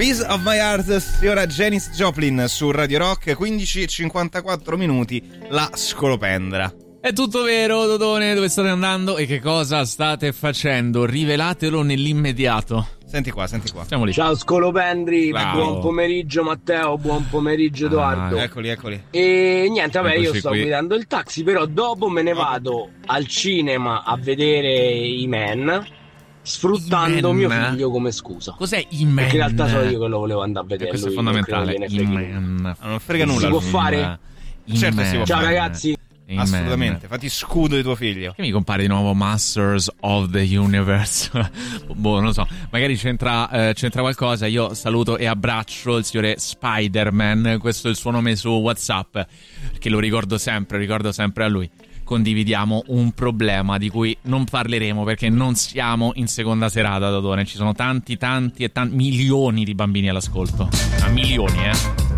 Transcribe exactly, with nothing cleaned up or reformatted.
Piece of My Heart, signora Janis Joplin su Radio Rock. Quindici e cinquantaquattro minuti, la scolopendra. È tutto vero, Dodone? Dove state andando e che cosa state facendo? Rivelatelo nell'immediato. Senti qua, senti qua. Siamo lì. Ciao scolopendri, Ciao. buon pomeriggio Matteo, buon pomeriggio Edoardo. Ah, Eccoli, eccoli. E niente, vabbè, Eccoci io sto qui. guidando il taxi, però dopo me ne vado al cinema a vedere i Man, sfruttando I mio Man? figlio come scusa. Cos'è i Man? Perché in realtà sono io che lo volevo andare a vedere. Questo è lui non credo fondamentale. gliene I freghi nulla. Man. Ah, non frega nulla. Si può lui. fare? I Certo Man. si può Ciao fare. ragazzi. I Assolutamente. Man. Fatti scudo di tuo figlio. Che mi compare di nuovo Masters of the Universe? Boh, non lo so. Magari c'entra, eh, c'entra qualcosa. Io saluto e abbraccio il signore Spider-Man. Questo è il suo nome su WhatsApp, perché lo ricordo sempre, ricordo sempre a lui. Condividiamo un problema di cui non parleremo perché non siamo in seconda serata, Dodone. Ci sono tanti, tanti e tanti milioni di bambini all'ascolto. A milioni, eh.